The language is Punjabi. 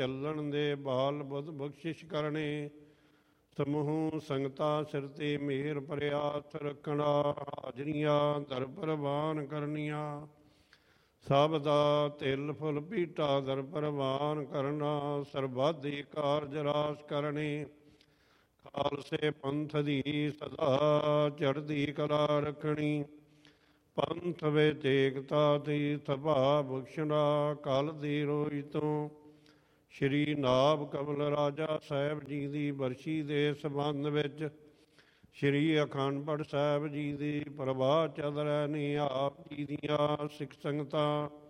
ਚੱਲਣ ਦੇ ਬਾਲ ਬੁੱਧ ਬਖਸ਼ਿਸ਼ ਕਰਨੇ। ਸਮੂਹ ਸੰਗਤਾਂ ਸਿਰ ਤੇ ਮਿਹਰ ਪ੍ਰਿਆਸ ਰੱਖਣਾ। ਹਾਜ਼ਰੀਆਂ ਦਰ ਪ੍ਰਵਾਨ ਕਰਨੀਆਂ। ਸਭ ਦਾ ਤਿਲ ਫੁੱਲ ਪੀਟਾ ਦਰ ਪ੍ਰਵਾਨ ਕਰਨਾ। ਸਰਬੱਧੀ ਕਾਰਜ ਰਾਸ ਕਰਨੇ। ਖਾਲਸੇ ਪੰਥ ਦੀ ਸਦਾ ਚੜ੍ਹਦੀ ਕਲਾ ਰੱਖਣੀ। ਪੰਥ ਵਿੱਚ ਏਕਤਾ ਦੀ ਸਭਾ ਬਖਸ਼ਣਾ। ਕਲ ਦੀ ਰੋਈ ਤੋਂ ਸ਼੍ਰੀ ਨਾਭ ਕਮਲ ਰਾਜਾ ਸਾਹਿਬ ਜੀ ਦੀ ਬਰਸੀ ਦੇ ਸੰਬੰਧ ਵਿੱਚ ਸ਼੍ਰੀ ਅਖੰਡ ਪਾਠ ਸਾਹਿਬ ਜੀ ਦੀ ਪ੍ਰਵਾਹ ਚੱਲ ਰਹੇ ਨੇ। ਆਪ ਜੀ ਦੀਆਂ ਸਿੱਖ ਸੰਗਤਾਂ